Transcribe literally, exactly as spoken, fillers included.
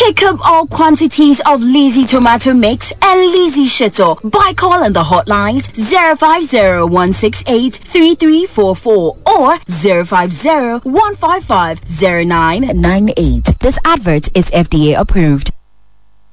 Pick up all quantities of Lizzie tomato mix and Lizzie shito by calling the hotlines zero five zero one six eight three three four four or zero five zero one five five zero nine nine eight. This advert is F D A approved.